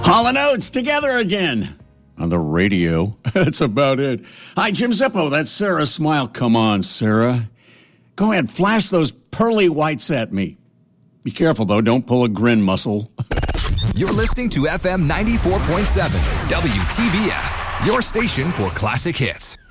Hall & Oates together again on the radio. That's about it. Hi, Jim Zippo. That's Sarah Smile. Come on, Sarah. Go ahead, flash those pearly whites at me. Be careful, though. Don't pull a grin muscle. You're listening to FM 94.7 WTBF, your station for classic hits.